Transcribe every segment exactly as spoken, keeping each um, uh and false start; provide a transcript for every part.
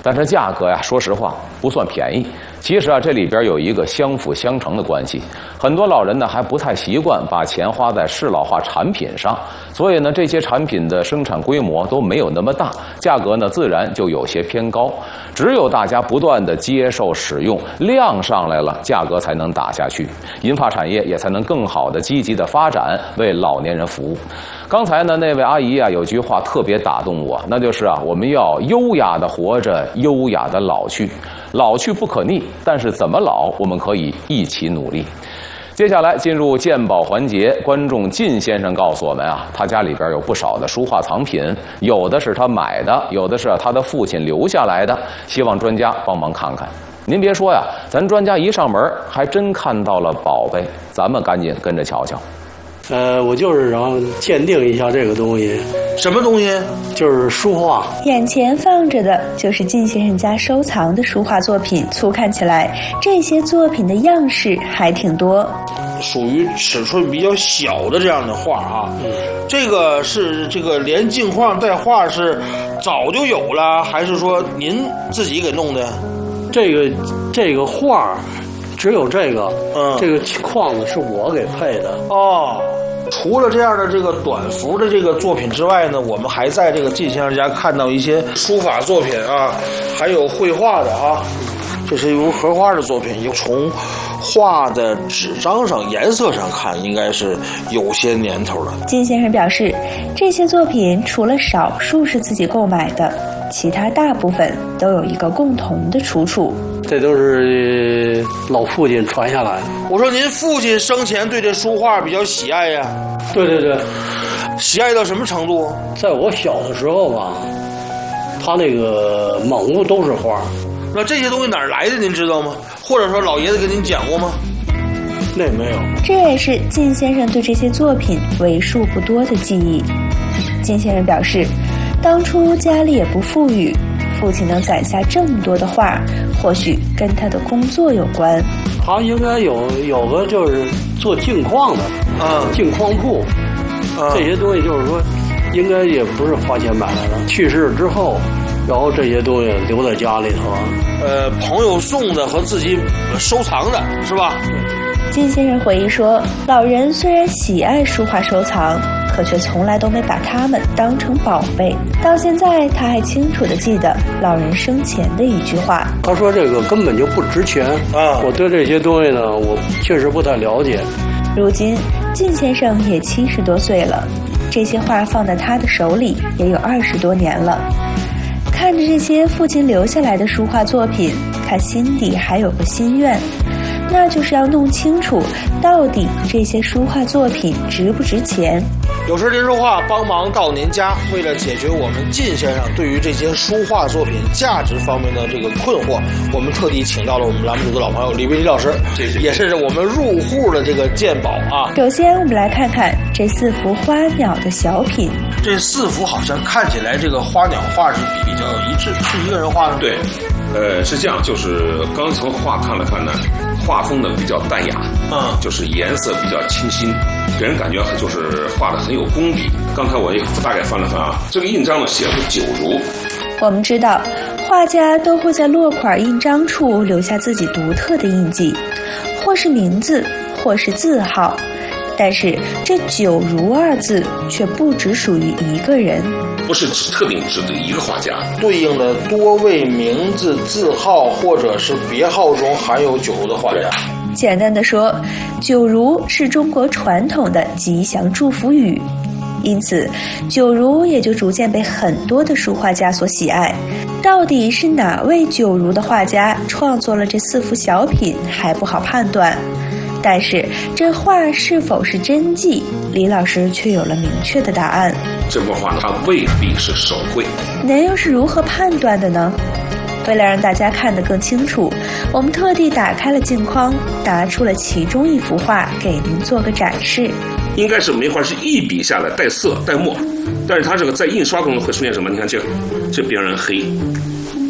但是价格呀，说实话不算便宜。其实啊，这里边有一个相辅相成的关系。很多老人呢还不太习惯把钱花在适老化产品上，所以呢，这些产品的生产规模都没有那么大，价格呢自然就有些偏高。只有大家不断的接受使用，量上来了，价格才能打下去，银发产业也才能更好的积极的发展，为老年人服务。刚才呢，那位阿姨啊，有句话特别打动我，那就是啊，我们要优雅的活着，优雅的老去。老去不可逆，但是怎么老，我们可以一起努力。接下来进入鉴宝环节，观众靳先生告诉我们啊，他家里边有不少的书画藏品，有的是他买的，有的是他的父亲留下来的，希望专家帮忙看看。您别说呀，咱专家一上门还真看到了宝贝，咱们赶紧跟着瞧瞧。 呃，我就是想鉴定一下这个东西。 什么东西？ 就是书画。 眼前放着的就是靳先生家收藏的书画作品，粗看起来，这些作品的样式还挺多， 属于尺寸比较小的这样的画啊。嗯，这个是这个连镜框带画是早就有了，还是说您自己给弄的？ 这个这个画只有这个， 嗯， 这个框子是我给配的。 哦。除了这样的这个短幅的这个作品之外呢，我们还在这个靳先生家看到一些书法作品啊，还有绘画的啊。这是一幅荷花的作品，从画的纸张上颜色上看，应该是有些年头了。 靳先生表示，这些作品除了少数是自己购买的，其他大部分都有一个共同的出处。 这都是老父亲传下来的。 我说您父亲生前对这书画比较喜爱呀？ 对对对， 喜爱到什么程度？ 在我小的时候吧，他那个满屋都是花。 那这些东西哪儿来的您知道吗？或者说老爷子跟您讲过吗？ 那没有。 这也是靳先生对这些作品为数不多的记忆。靳先生表示，当初家里也不富裕，父亲能攒下这么多的画，或许跟他的工作有关。 他应该有有个就是做镜框的， 啊、嗯， 镜框铺，啊、这些东西就是说，应该也不是花钱买来的。去世之后，然后这些东西留在家里头， 呃，朋友送的和自己收藏的是吧？ 靳先生回忆说，老人虽然喜爱书画收藏，可却从来都没把它们当成宝贝。到现在他还清楚地记得老人生前的一句话， 他说这个根本就不值钱啊！我对这些东西呢，我确实不太了解。 如今靳先生也七十多岁了，这些画放在他的手里也有二十多年了。看着这些父亲留下来的书画作品，他心底还有个心愿，那就是要弄清楚到底这些书画作品值不值钱。 有时林书画帮忙到您家，为了解决我们靳先生对于这些书画作品价值方面的这个困惑，我们特地请到了我们栏目组的老朋友李维李老师，也是我们入户的这个鉴宝啊。 首先我们来看看这四幅花鸟的小品。 这四幅好像看起来这个花鸟画是比较一致，是一个人画的。 对，呃，是这样，就是刚从画看了看呢，画风呢比较淡雅， 嗯， 就是颜色比较清新，给人感觉就是画的很有功底。刚才我也大概翻了翻啊，这个印章呢写的是九如。 我们知道，画家都会在落款印章处留下自己独特的印记，或是名字，或是字号。但是这九如二字却不只属于一个人， 不是只特定指的一个画家， 对应的多位名字、字号或者是别号中含有九如的画家。 简单的说，九如是中国传统的吉祥祝福语，因此九如也就逐渐被很多的书画家所喜爱。到底是哪位九如的画家创作了这四幅小品还不好判断，但是这画是否是真迹，李老师却有了明确的答案。 这幅画它未必是手绘， 您又是如何判断的呢？为了让大家看得更清楚，我们特地打开了镜框，拿出了其中一幅画给您做个展示。 应该是梅花是一笔下来带色带墨，但是它这个在印刷过程中会出现什么？你看这这边人黑，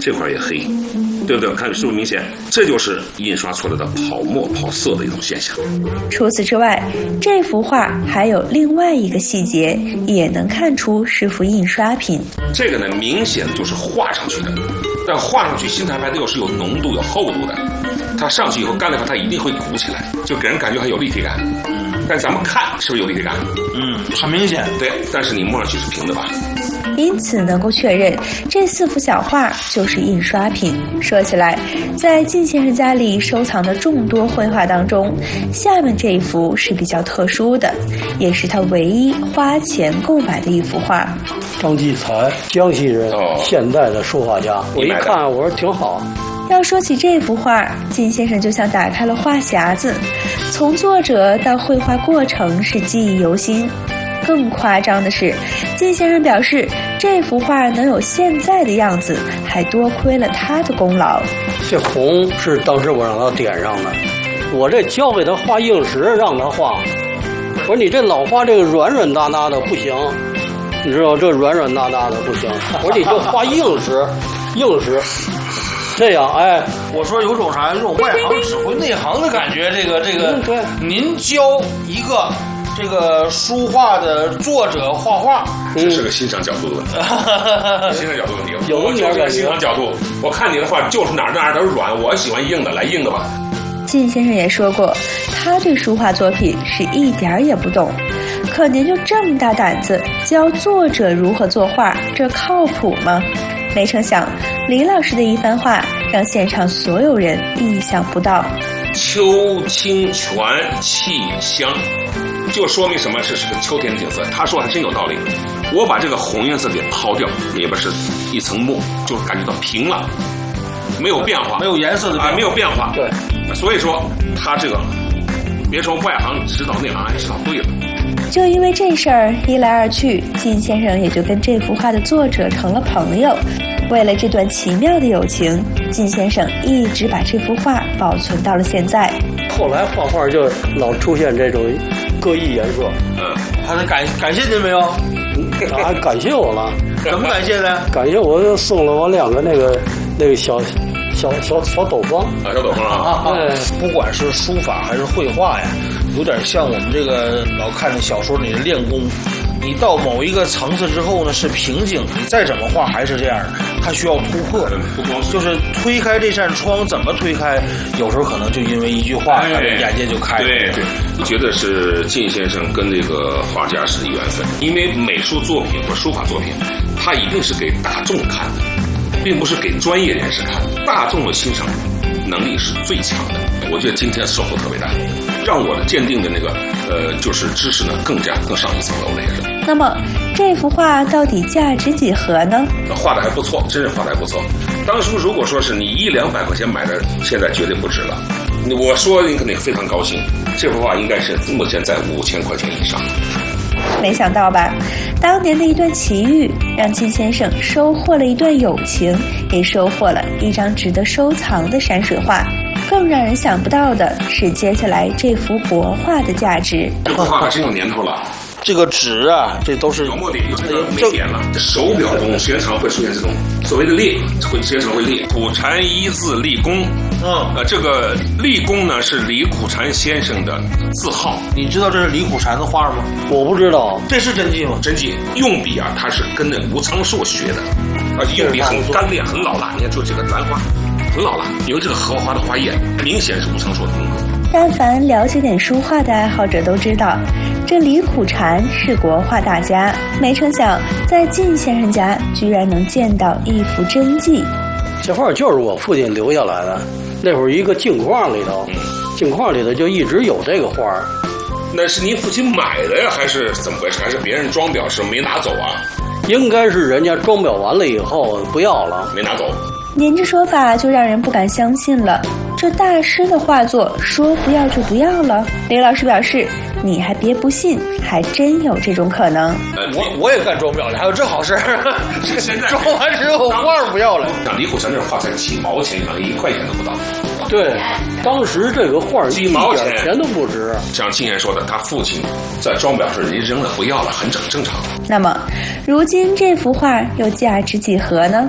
这块也黑，对不对？看是不是明显？这就是印刷出来的跑墨跑色的一种现象。 除此之外，这幅画还有另外一个细节，也能看出是幅印刷品。 这个呢，明显就是画上去的，但画上去新彩排的又是有浓度、有厚度的。它上去以后干了以后，它一定会鼓起来，就给人感觉还有立体感。嗯，但咱们看是不是有立体感？ 嗯，很明显。 对，但是你摸上去是平的吧？ 因此能够确认这四幅小画就是印刷品。说起来，在靳先生家里收藏的众多绘画当中，下面这一幅是比较特殊的，也是他唯一花钱购买的一幅画。 张继才，江西人， 哦、 现代的书画家。我一看，我说挺好。 要说起这幅画，靳先生就像打开了话匣子，从作者到绘画过程是记忆犹新。更夸张的是，靳先生表示，这幅画能有现在的样子，还多亏了他的功劳。 这红是当时我让他点上的，我这教给他画硬石，让他画。我说你这老画这个软软哒哒的不行，你知道这软软哒哒的不行。我说你就画硬石，硬石。这样，哎， 我说有种啥，有种外行指挥内行的感觉。这个，这个， 嗯、对， 您教一个这个书画的作者画画， 这是个欣赏角度的问题，欣赏角度问题。 有那么点感觉。 欣赏角度，我看你的画就是哪儿哪儿都软，我喜欢硬的，来硬的吧。 靳先生也说过，他对书画作品是一点儿也不懂。可您就这么大胆子教作者如何作画，这靠谱吗？没成想，李老师的一番话让现场所有人意想不到。 秋清泉气香，就说明什么？这是个秋天的景色。他说还真有道理。我把这个红颜色给抛掉，里边是一层墨，就感觉到平了，没有变化， 没有颜色的变化， 啊，没有变化。 对， 所以说他这个别说外行指导内行，还指导对了。 就因为这事儿，一来二去，靳先生也就跟这幅画的作者成了朋友。为了这段奇妙的友情，靳先生一直把这幅画保存到了现在。 后来画画就老出现这种各异颜色。 嗯， 他是感感谢您没有？ 还感谢我了？ 怎么感谢呢？ 感谢我就送了我两个那个那个小小小小斗方啊，小斗方啊！ 对，不管是书法还是绘画呀，有点像我们这个老看的小说里的练功。你到某一个层次之后呢，是瓶颈，你再怎么画还是这样，它需要突破，就是推开这扇窗，怎么推开？有时候可能就因为一句话，他的眼界就开了。 对对，我觉得是靳先生跟这个画家是缘分，因为美术作品或书法作品，它一定是给大众看的，并不是给专业人士看的。大众的欣赏能力是最强的。我觉得今天收获特别大，让我的鉴定的那个呃，就是知识呢更加更上一层楼了也是。 那么这幅画到底价值几何呢？ 画的还不错，真是画的还不错。当初如果说是你一两百块钱买的，现在绝对不值了。我说你肯定非常高兴，这幅画应该是目前在五千块钱以上。 没想到吧，当年的一段奇遇，让靳先生收获了一段友情，也收获了一张值得收藏的山水画。更让人想不到的是，接下来这幅国画的价值。 这幅画真有年头了。 这个纸啊，这都是有墨点，有这个没点了。手表中时间长会出现这种所谓的裂，会时间长会裂。苦禅一字立功， 嗯， 呃，这个立功呢是李苦禅先生的字号。 你知道这是李苦禅的画吗？ 我不知道， 这是真迹吗？ 真迹，用笔啊，他是跟那吴昌硕学的，而且用笔很干练，很老辣。你看，就这个兰花。很老了，有这个荷花的花叶，明显是吴昌硕的风格。 但凡了解点书画的爱好者都知道，这李苦禅是国画大家。没成想，在靳先生家居然能见到一幅真迹。 这画就是我父亲留下来的，那会儿一个镜框里头，镜框里头就一直有这个画。 那是您父亲买的呀，还是怎么回事？还是别人装裱是没拿走啊？ 应该是人家装裱完了以后不要了， 没拿走。 您这说法就让人不敢相信了，这大师的画作说不要就不要了。李老师表示，你还别不信，还真有这种可能。 我我也干装裱的，还有这好事儿。 现在装完之后画不要了。 像李苦禅这画才几毛钱，可能一块钱都不到。 对，当时这个画几毛钱钱都不值。 像靳爷说的，他父亲在装裱时人扔了不要了，很正正常。 那么，如今这幅画又价值几何呢？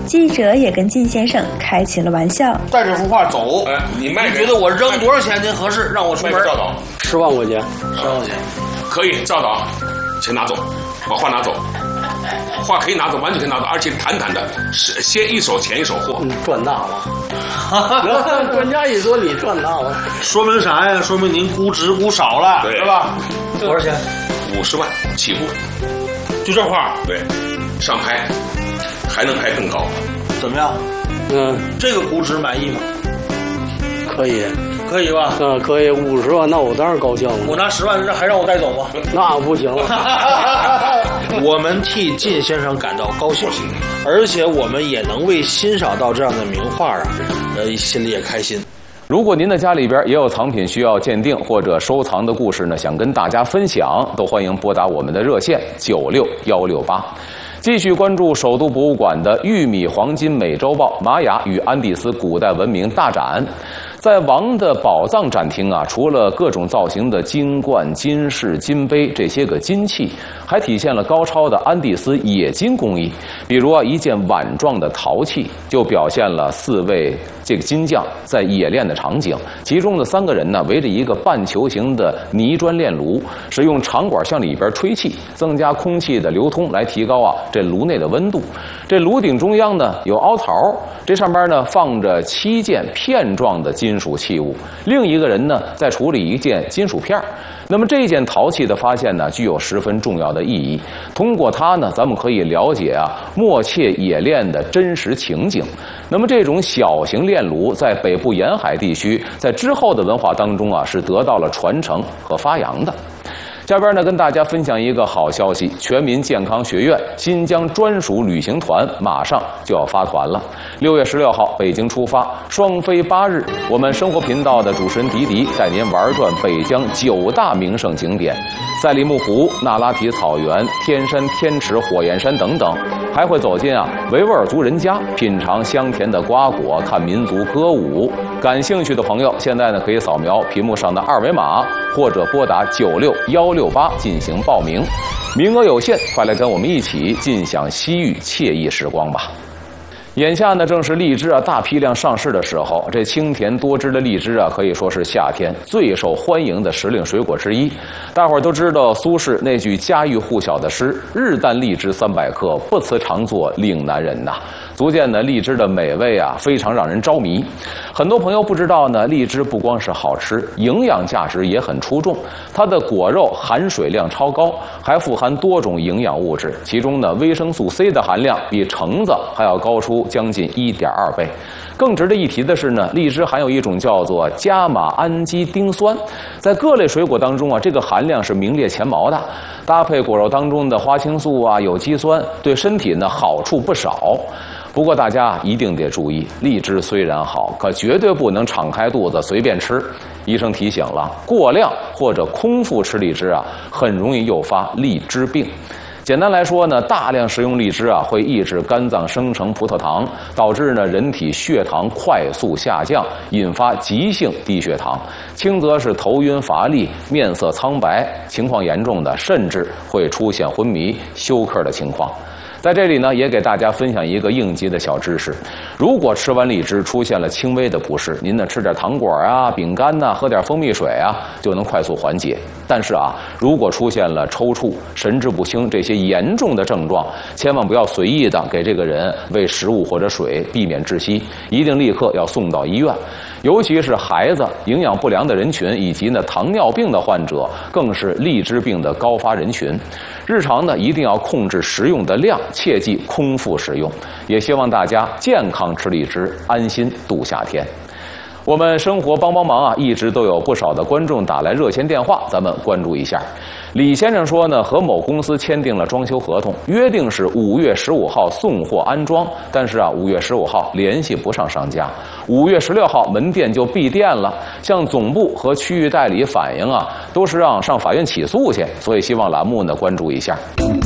记者也跟靳先生开起了玩笑， 带这幅画走， 哎，你卖你觉得我扔多少钱您合适？让我出门照导， 十万块钱， 十万块钱， 可以照导，钱拿走，把画拿走，画可以拿走，完全可以拿走，而且坦坦的，是先一手钱一手货， 嗯，赚大了。专家一说你赚大了， 说明啥呀？说明您估值估少了， 对是吧？多少钱？ 五十万起步， 就这画， 对，上拍，还能拍更高， 怎么样？ 嗯， 这个估值满意吗？ 可以， 可以吧？ 嗯，可以，五十万，那我当然高兴了。 我拿十万，还让我带走吗？ 那不行了。 我们替靳先生感到高兴，而且我们也能为欣赏到这样的名画啊，呃，心里也开心。 如果您的家里边也有藏品需要鉴定或者收藏的故事呢，想跟大家分享，都欢迎拨打我们的热线九六幺六八。继续关注首都博物馆的玉米黄金美洲豹玛雅与安第斯古代文明大展。在王的宝藏展厅啊，除了各种造型的金冠、金饰、金杯这些个金器，还体现了高超的安第斯冶金工艺。比如啊，一件碗状的陶器，就表现了四位这个金匠在冶炼的场景。其中的三个人呢，围着一个半球形的泥砖炼炉，使用长管向里边吹气，增加空气的流通，来提高啊这炉内的温度。这炉顶中央呢有凹槽，这上边呢放着七件片状的金属器物，另一个人呢在处理一件金属片。那么这件陶器的发现呢，具有十分重要的意义。通过它呢，咱们可以了解啊默契冶炼的真实情景。那么这种小型炼炉在北部沿海地区，在之后的文化当中啊，是得到了传承和发扬的。下边呢，跟大家分享一个好消息：全民健康学院新疆专属旅行团马上就要发团了。六月十六号北京出发，双飞八日。我们生活频道的主持人迪迪带您玩转北疆九大名胜景点，赛里木湖、那拉提草原、天山、天池、火焰山等等，还会走进啊维吾尔族人家，品尝香甜的瓜果，看民族歌舞。感兴趣的朋友，现在呢可以扫描屏幕上的二维码，或者拨打九六幺六八进行报名，名额有限，快来跟我们一起尽享西域惬意时光吧。眼下呢，正是荔枝啊大批量上市的时候。这清甜多汁的荔枝啊，可以说是夏天最受欢迎的时令水果之一。大伙儿都知道苏轼那句家喻户晓的诗：“日啖荔枝三百颗，不辞长作岭南人”呐。足见呢，荔枝的美味啊，非常让人着迷。很多朋友不知道呢，荔枝不光是好吃，营养价值也很出众。它的果肉含水量超高，还富含多种营养物质，其中呢，维生素 C 的含量比橙子还要高出将近 一点二倍。更值得一提的是呢，荔枝含有一种叫做伽马氨基丁酸，在各类水果当中啊，这个含量是名列前茅的。搭配果肉当中的花青素啊、有机酸，对身体呢好处不少。不过大家一定得注意，荔枝虽然好，可绝对不能敞开肚子随便吃。医生提醒了，过量或者空腹吃荔枝啊，很容易诱发荔枝病。简单来说呢，大量食用荔枝啊，会抑制肝脏生成葡萄糖，导致呢人体血糖快速下降，引发急性低血糖。轻则是头晕乏力、面色苍白，情况严重的甚至会出现昏迷、休克的情况。在这里呢，也给大家分享一个应急的小知识：如果吃完荔枝出现了轻微的不适，您呢吃点糖果啊、饼干呐、啊，喝点蜂蜜水啊，就能快速缓解。但是啊，如果出现了抽搐、神志不清这些严重的症状，千万不要随意的给这个人喂食物或者水，避免窒息，一定立刻要送到医院。尤其是孩子、营养不良的人群以及呢糖尿病的患者，更是荔枝病的高发人群。日常呢一定要控制食用的量，切忌空腹食用。也希望大家健康吃荔枝，安心度夏天。我们生活帮帮忙啊，一直都有不少的观众打来热线电话，咱们关注一下。李先生说呢，和某公司签订了装修合同，约定是五月十五号送货安装，但是啊，五月十五号联系不上商家，五月十六号门店就闭店了。向总部和区域代理反映啊，都是让上法院起诉去，所以希望栏目呢关注一下。